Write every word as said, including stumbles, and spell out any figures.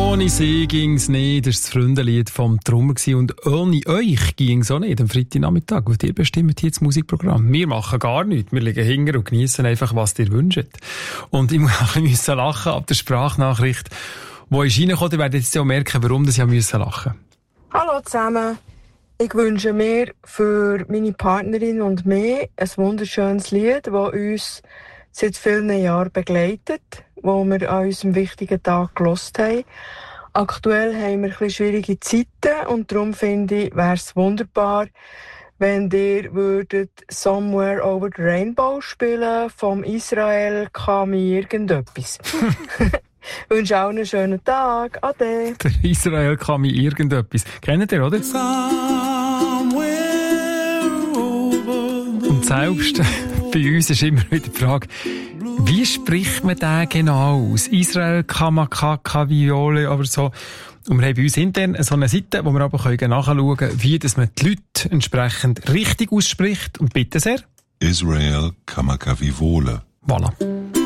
Ohne sie ging's nicht. Das war das Freundenlied vom Trummer. Und ohne euch ging's auch nicht am Freitagnachmittag. Und ihr bestimmt hier das Musikprogramm. Wir machen gar nichts. Wir liegen hinten und geniessen einfach, was ihr wünscht. Und ich muss auch ein bisschen lachen ab der Sprachnachricht, die ist reingekommen. Ihr werdet jetzt auch merken, warum ich lachen musste. Hallo zusammen. Ich wünsche mir für meine Partnerin und mich ein wunderschönes Lied, das uns seit vielen Jahren begleitet, wo wir an unserem wichtigen Tag gehört haben. Aktuell haben wir ein bisschen schwierige Zeiten und darum finde ich, wäre es wunderbar, wenn ihr würdet Somewhere Over the Rainbow spielen vom Israel Kami irgendetwas. Ich wünsche auch einen schönen Tag. Ade. Der Israel Kami irgendetwas. Kennt ihr, oder? Und selbst bei uns ist immer wieder die Frage, wie spricht man den genau aus? Israel Kamakaka Viole, aber so. Und wir haben bei uns intern so eine Seite, wo wir aber nachschauen können, wie dass man die Leute entsprechend richtig ausspricht. Und bitte sehr. Israel Kamakavivole. Voilà.